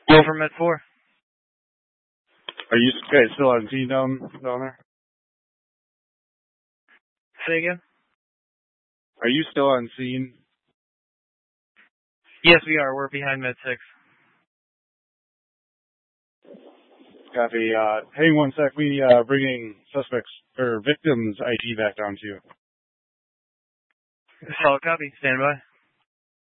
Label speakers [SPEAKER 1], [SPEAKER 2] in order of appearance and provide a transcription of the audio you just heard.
[SPEAKER 1] Go for Med 4.
[SPEAKER 2] Are you guys still on scene down there?
[SPEAKER 1] Say again?
[SPEAKER 2] Are you still on scene?
[SPEAKER 1] Yes, we are. We're behind Med 6.
[SPEAKER 2] Copy. Hang one sec. We bringing suspects or victims ID back down to you.
[SPEAKER 1] Solid copy. Stand by.